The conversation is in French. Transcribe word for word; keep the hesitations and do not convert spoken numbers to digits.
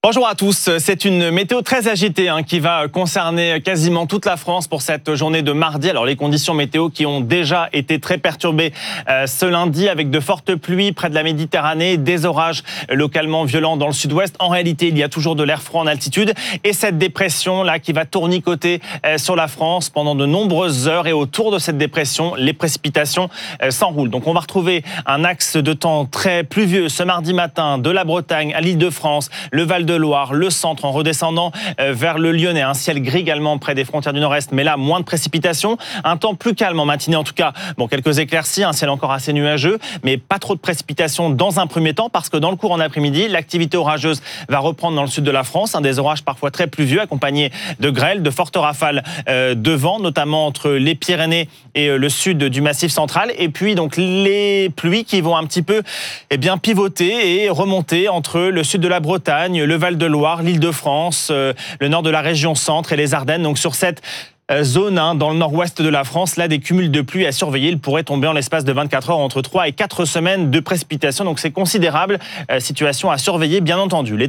Bonjour à tous, c'est une météo très agitée hein, qui va concerner quasiment toute la France pour cette journée de mardi. Alors les conditions météo qui ont déjà été très perturbées euh, ce lundi avec de fortes pluies près de la Méditerranée, des orages localement violents dans le sud-ouest. En réalité, il y a toujours de l'air froid en altitude et cette dépression là qui va tournicoter euh, sur la France pendant de nombreuses heures et autour de cette dépression, les précipitations euh, s'enroulent. Donc on va retrouver un axe de temps très pluvieux ce mardi matin de la Bretagne à l'Île-de-France, le Val de Loire, le centre en redescendant vers le Lyonnais. Un ciel gris également près des frontières du Nord-Est, mais là, moins de précipitations. Un temps plus calme en matinée, en tout cas. Bon, quelques éclaircies, un ciel encore assez nuageux, mais pas trop de précipitations dans un premier temps, parce que dans le courant d'après-midi, l'activité orageuse va reprendre dans le sud de la France. Un des orages parfois très pluvieux, accompagnés de grêles, de fortes rafales euh, de vent, notamment entre les Pyrénées et euh, le sud du Massif central. Et puis, donc, les pluies qui vont un petit peu eh bien, pivoter et remonter entre le sud de la Bretagne, le Val de Loire, l'Île-de-France, euh, le nord de la région centre et les Ardennes. Donc sur cette euh, zone hein, dans le nord-ouest de la France, là des cumuls de pluie à surveiller. Il pourrait tomber en l'espace de vingt-quatre heures entre trois et quatre semaines de précipitations. Donc c'est considérable. Euh, situation à surveiller bien entendu. Les